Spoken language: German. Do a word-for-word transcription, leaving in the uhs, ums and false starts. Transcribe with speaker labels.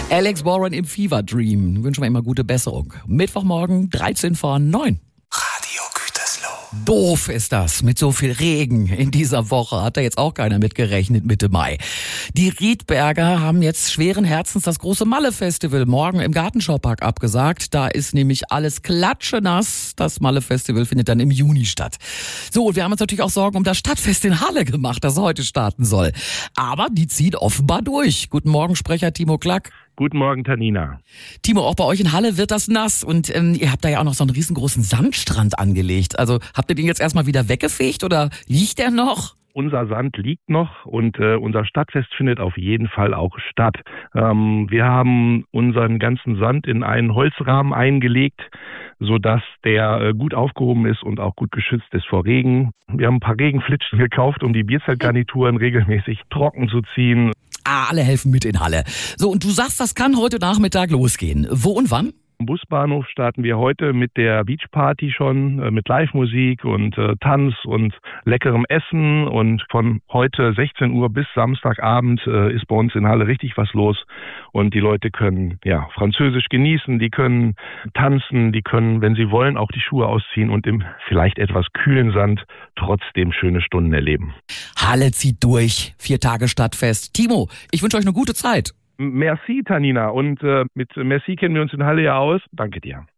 Speaker 1: Alex Warren im Fever Dream. Wünschen wir immer gute Besserung. Mittwochmorgen, dreizehn vor neun.
Speaker 2: Radio Gütersloh.
Speaker 1: Doof ist das, mit so viel Regen in dieser Woche. Hat da jetzt auch keiner mit gerechnet, Mitte Mai. Die Riedberger haben jetzt schweren Herzens das große Malle-Festival morgen im Gartenschaupark abgesagt. Da ist nämlich alles klatschenass. Das Malle-Festival findet dann im Juni statt. So, und wir haben uns natürlich auch Sorgen um das Stadtfest in Halle gemacht, das heute starten soll. Aber die zieht offenbar durch. Guten Morgen, Sprecher Timo Klack.
Speaker 3: Guten Morgen, Tanina.
Speaker 1: Timo, auch bei euch in Halle wird das nass und ähm, ihr habt da ja auch noch so einen riesengroßen Sandstrand angelegt. Also habt ihr den jetzt erstmal wieder weggefegt oder liegt der noch?
Speaker 3: Unser Sand liegt noch und äh, unser Stadtfest findet auf jeden Fall auch statt. Ähm, wir haben unseren ganzen Sand in einen Holzrahmen eingelegt, sodass der äh, gut aufgehoben ist und auch gut geschützt ist vor Regen. Wir haben ein paar Regenflitschen gekauft, um die Bierzeltgarnituren regelmäßig trocken zu ziehen.
Speaker 1: Ah, alle helfen mit in Halle. So, und du sagst, das kann heute Nachmittag losgehen. Wo und wann?
Speaker 3: Am Busbahnhof starten wir heute mit der Beachparty schon, äh, mit Live-Musik und äh, Tanz und leckerem Essen. Und von heute sechzehn Uhr bis Samstagabend äh, ist bei uns in Halle richtig was los. Und die Leute können ja Französisch genießen, die können tanzen, die können, wenn sie wollen, auch die Schuhe ausziehen und im vielleicht etwas kühlen Sand trotzdem schöne Stunden erleben.
Speaker 1: Halle zieht durch. Vier Tage Stadtfest. Timo, ich wünsche euch eine gute Zeit.
Speaker 3: Merci, Tanina. Und äh, mit Merci kennen wir uns in Halle ja aus. Danke dir.